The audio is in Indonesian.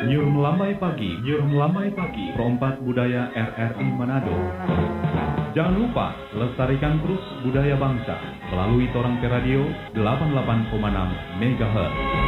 Nyur melambai pagi, perompak budaya RRI Manado. Jangan lupa lestarikan terus budaya bangsa melalui Torang Radio 88,6 MHz.